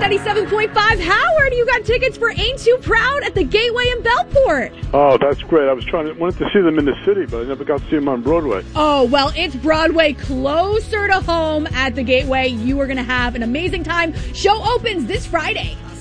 97.5. Howard, you got tickets for Ain't Too Proud at the Gateway in Bellport. Oh, that's great. I wanted to see them in the city, but I never got to see them on Broadway. Oh, well, it's Broadway closer to home at the Gateway. You are going to have an amazing time. Show opens this Friday.